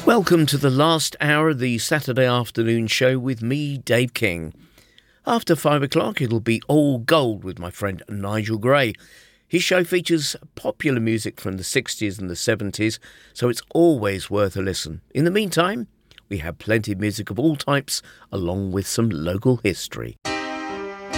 Welcome to the last hour of the Saturday afternoon show with me, Dave King. After 5 o'clock, it'll be all gold with my friend Nigel Gray. His show features popular music from the 60s and the 70s, so it's always worth a listen. In the meantime, we have plenty of music of all types, along with some local history.